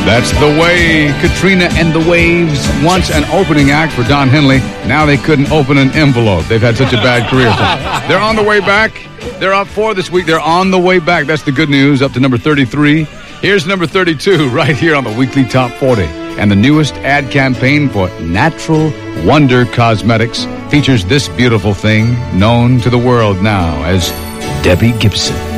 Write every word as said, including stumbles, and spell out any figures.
That's The Way. Katrina and the Waves. Once an opening act for Don Henley. Now they couldn't open an envelope. They've had such a bad career. So they're on the way back. They're up four this week. They're on the way back. That's the good news. Up to number thirty-three. Here's number thirty-two right here on the weekly Top forty. And the newest ad campaign for Natural Wonder Cosmetics features this beautiful thing known to the world now as Debbie Gibson.